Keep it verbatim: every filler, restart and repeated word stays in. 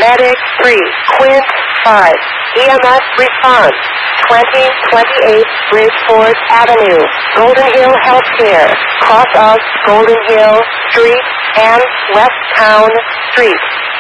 Medic three, Quint five, E M S response, twenty twenty-eight Bridgeport Avenue, Golden Hill Healthcare, cross of Golden Hill Street and West Town Street.